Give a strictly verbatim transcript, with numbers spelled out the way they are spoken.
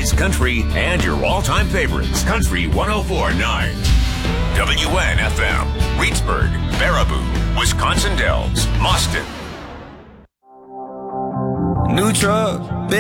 oldies, country, and your all-time favorites. Country one oh four point nine. W N F M. Reedsburg, Baraboo, Wisconsin Dells, Mauston. New truck.